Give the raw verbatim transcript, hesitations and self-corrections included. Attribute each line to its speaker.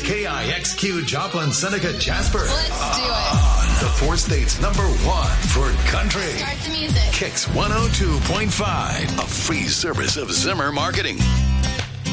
Speaker 1: K I X Q Joplin, Seneca, Jasper.
Speaker 2: Let's do it.
Speaker 1: The four states number one for country.
Speaker 2: Start the music.
Speaker 1: Kicks one oh two point five, a free service of Zimmer Marketing.